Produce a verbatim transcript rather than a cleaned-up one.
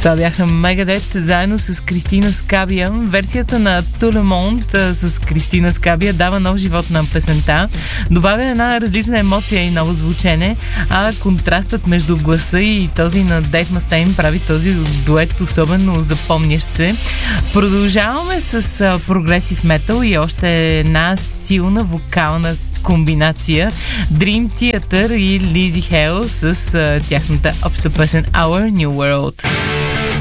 Това бяха Мегадет заедно с Кристина Скабия. Версията на Тулемонт с Кристина Скабия дава нов живот на песента. Добавя една различна емоция и ново звучене, а контрастът между гласа и този на Дейв Мастейн прави този дует особено запомнящ се. Продължаваме с прогресив метал и още една силна вокална комбинация. Dream Theater и Lizzy Hale с uh, тяхната обща песен Our New World.